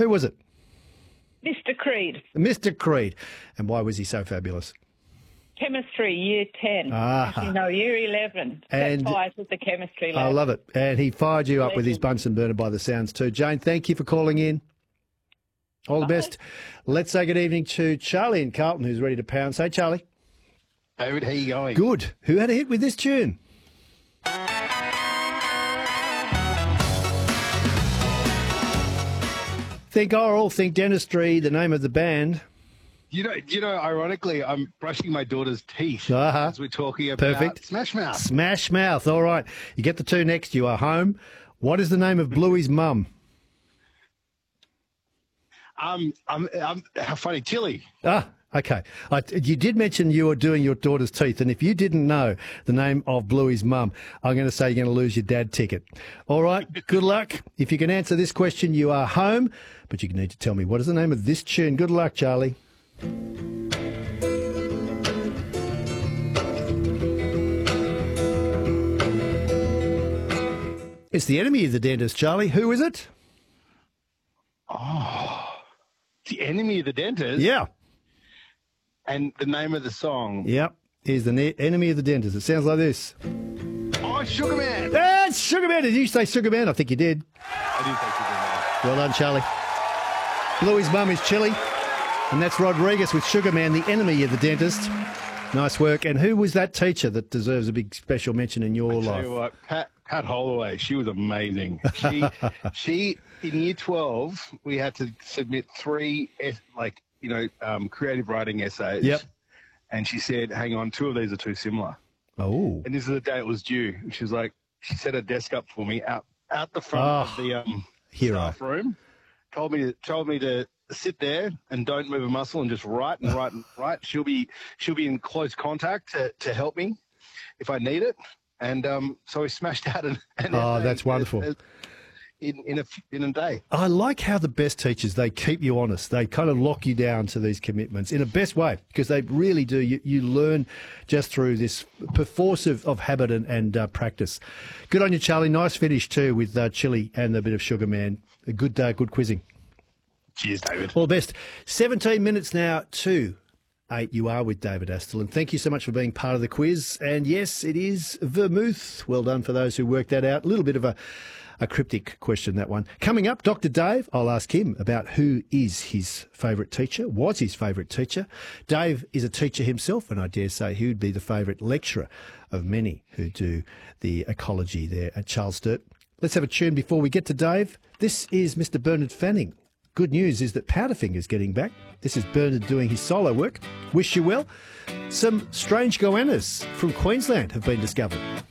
Who was it? Mr. Creed, Mr. Creed. And why was he so fabulous? chemistry, year 10. Year 11. And Set fires with the chemistry lab. I love it. And he fired you up with his Bunsen burner by the sounds too. Jane, thank you for calling in. All the best. Let's say good evening to Charlie in Carlton, who's ready to pounce. Hey, Charlie. David, how you going? Good. Who had a hit with this tune? Think oral, think dentistry, the name of the band. You know, ironically, I'm brushing my daughter's teeth Uh-huh. as we're talking about Perfect. Smash Mouth. Smash Mouth. All right. You get the two next. You are home. What is the name of Bluey's mum? How funny, Tilly. Okay. You did mention you were doing your daughter's teeth, and if you didn't know the name of Bluey's mum, I'm going to say you're going to lose your dad ticket. All right, good luck. If you can answer this question, you are home, but you need to tell me what is the name of this tune. Good luck, Charlie. It's The Enemy of the Dentist, Charlie. Who is it? The Enemy of the Dentist? Yeah. And the name of the song? Yep. Is The Enemy of the Dentist. It sounds like this. Oh, Sugar Man. That's Sugar Man. Did you say Sugar Man? I think you did. I did say Sugar Man. Well done, Charlie. Bluey's mum is Chili, and that's Rodriguez with Sugar Man, the enemy of the dentist. Nice work. And who was that teacher that deserves a big special mention in your life? Tell you what, Pat Holloway, she was amazing. She in year 12, we had to submit 3, creative writing essays. Yep. And she said, hang on, 2 of these are too similar. Oh. And this is the day it was due. She was like, she set a desk up for me out the front of the staff room. Told me to sit there and don't move a muscle and just write and write and write. She'll be in close contact to help me if I need it. And so we smashed out an that's wonderful. In a day. I like how the best teachers, they keep you honest. They kind of lock you down to these commitments in a best way, because they really do. You learn just through this perforce of habit and practice. Good on you, Charlie. Nice finish too with Chili and a bit of Sugar Man. A good quizzing. Cheers, David. All the best. 17 minutes now to 8. You are with David Astle, and thank you so much for being part of the quiz. And yes, it is vermouth. Well done for those who worked that out. A little bit of a cryptic question, that one. Coming up, Dr. Dave, I'll ask him about who is his favourite teacher, was his favourite teacher. Dave is a teacher himself, and I dare say he would be the favourite lecturer of many who do the ecology there at Charles Sturt. Let's have a tune before we get to Dave. This is Mr. Bernard Fanning. Good news is that Powderfinger's getting back. This is Bernard doing his solo work. Wish you well. Some strange goannas from Queensland have been discovered.